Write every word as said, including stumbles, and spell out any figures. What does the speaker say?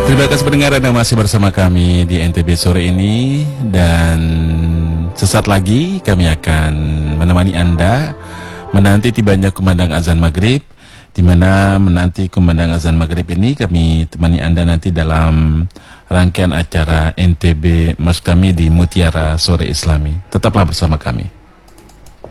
Terima kasih pendengar Anda masih bersama kami di N T B sore ini, dan sesaat lagi kami akan menemani Anda menanti tibanya kumandang azan maghrib, di mana menanti kumandang azan maghrib ini kami temani Anda nanti dalam rangkaian acara N T B Mas kami di Mutiara Sore Islami. Tetaplah bersama kami.